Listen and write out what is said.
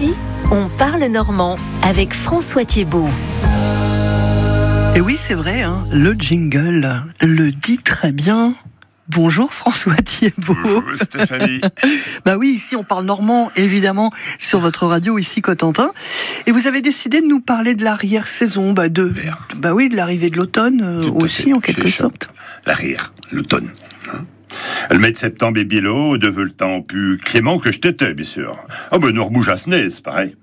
Ici, on parle normand avec François Thiebaud. Et oui, c'est vrai, le jingle le dit très bien. Bonjour François Thiebaud. Bonjour Stéphanie. Bah oui, ici on parle normand, évidemment, sur votre radio ici Cotentin. Et vous avez décidé de nous parler de l'arrière-saison, de l'arrivée de l'automne aussi, en quelque sorte. L'arrière, l'automne. Le mois de septembre est biello, de veut le temps plus clément que je t'étais, bien sûr. Nous remouge à ce nez, c'est pareil.